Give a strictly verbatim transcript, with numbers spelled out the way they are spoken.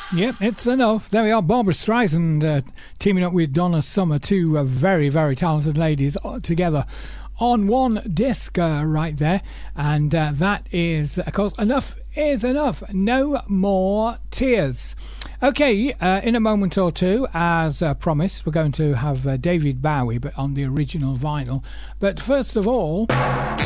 Yep, it's enough. There we are, Barbra Streisand uh, teaming up with Donna Summer, two uh, very, very talented ladies uh, together on one disc uh, right there. And uh, that is, of course, Enough is Enough. No More Tears. Okay, uh, in a moment or two, as uh, promised, we're going to have uh, David Bowie, but on the original vinyl. But first of all...